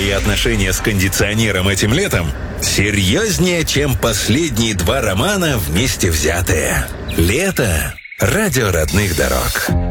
Твои отношения с кондиционером этим летом серьезнее, чем последние 2 романа вместе взятые. Лето. Радио родных дорог.